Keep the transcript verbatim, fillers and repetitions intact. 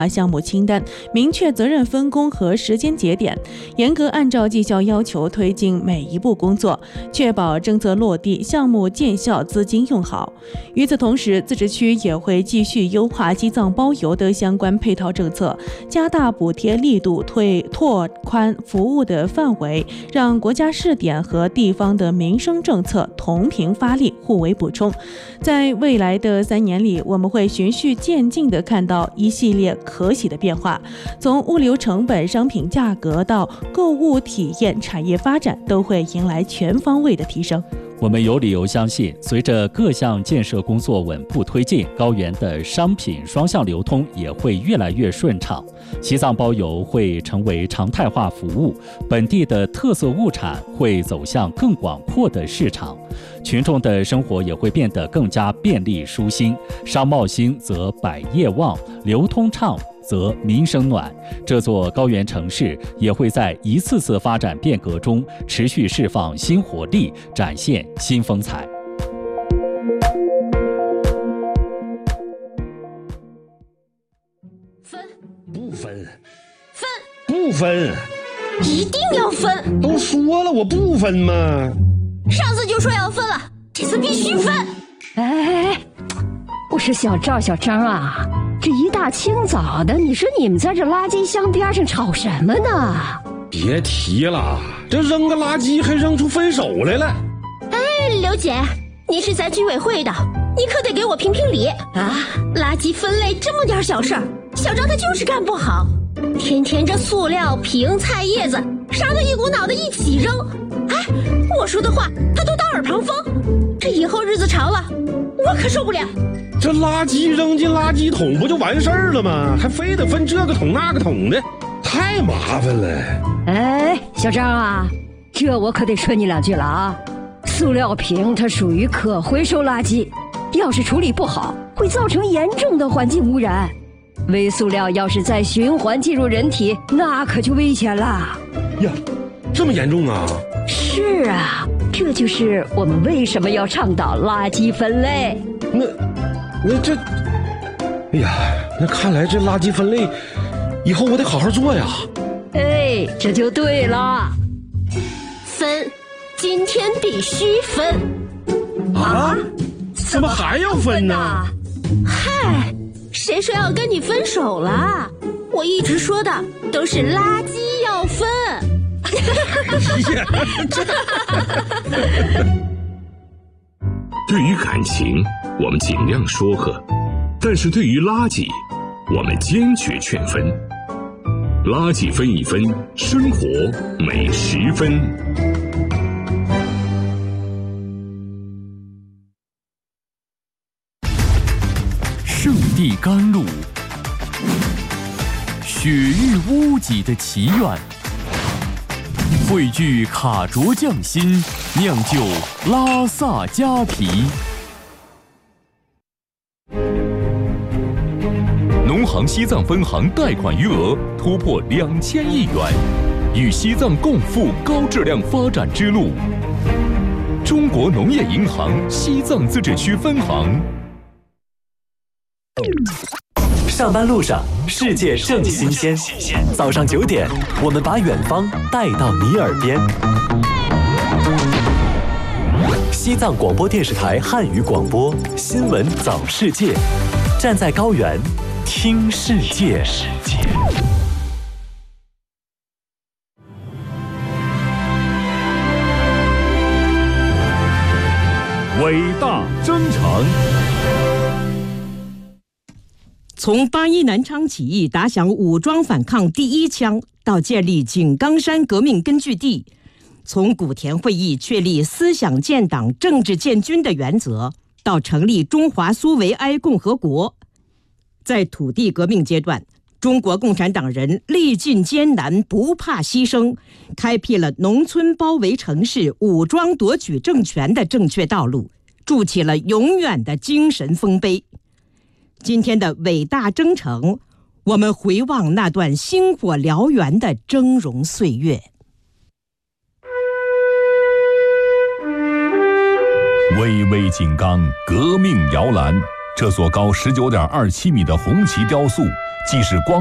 项目清单，明确责任分工和时间节点，严格按照绩效要求推进每一步工作，确保政策落地、项目见效、资金用好。与此同时，自治区也会继续优化西藏包邮的相关配套政策，加大补贴力度，推拓宽服务的范围，让国家试点和地方的民生政策同频发力，互为补充。在未来的三年里，我们会循序渐进地看到一系列可喜的变化，从物流成本、商品价格到购物体验、产业发展，都会迎来全方位的提升。 我们有理由相信，随着各项建设工作稳步推进，高原的商品双向流通也会越来越顺畅。西藏包邮会成为常态化服务，本地的特色物产会走向更广阔的市场，群众的生活也会变得更加便利舒心。商贸兴则百业旺，流通畅则民生暖。这座高原城市也会在一次次发展变革中持续释放新活力，展现新风采。 分不分， 分不分， 一定要分！ 都说了我不分嘛。 上次就说要分了，这次必须分！ 哎，我说小赵小张啊，这一大清早的，你说你们在这垃圾箱边上吵什么呢？ 别提了，这扔个垃圾还扔出分手来了。 哎，刘姐，你是咱居委会的，你可得给我评评理啊！垃圾分类这么点小事儿，小张他就是干不好，天天这塑料瓶、菜叶子啥都一股脑的一起扔。哎，我说的话他都当耳旁风，这以后日子长了，我可受不了。 这垃圾扔进垃圾桶不就完事儿了吗？还非得分这个桶那个桶的，太麻烦了。 哎，小张啊，这我可得说你两句了啊！塑料瓶它属于可回收垃圾，要是处理不好，会造成严重的环境污染。微塑料要是再循环进入人体，那可就危险了。 呀，这么严重啊？ 是啊，这就是我们为什么要倡导垃圾分类。 那那这，哎呀，那看来这垃圾分类以后我得好好做呀。 哎，这就对了。 分，今天必须分。 啊？怎么还要分呢？ 嗨，谁说要跟你分手了？我一直说的都是垃圾要分。 对于感情，我们尽量说和；但是对于垃圾，我们坚决劝分。垃圾分一分，生活每十分。 圣地甘露，雪域屋脊的祈愿，汇聚卡卓匠心，酿就拉萨佳啤。农行西藏分行贷款余额突破两千亿元，与西藏共赴高质量发展之路。中国农业银行西藏自治区分行。 上班路上，世界正新鲜。早上九点，我们把远方带到你耳边。西藏广播电视台汉语广播新闻早世界，站在高原听世界。 伟大征程。 从八一南昌起义打响武装反抗第一枪，到建立井冈山革命根据地，从古田会议确立思想建党、政治建军的原则，到成立中华苏维埃共和国，在土地革命阶段，中国共产党人历尽艰难，不怕牺牲，开辟了农村包围城市、武装夺取政权的正确道路，筑起了永远的精神丰碑。今天的伟大征程，我们回望那段星火燎原的峥嵘岁月。 巍巍井冈，革命摇篮。这座高十九点二七米的红旗雕塑， 既是光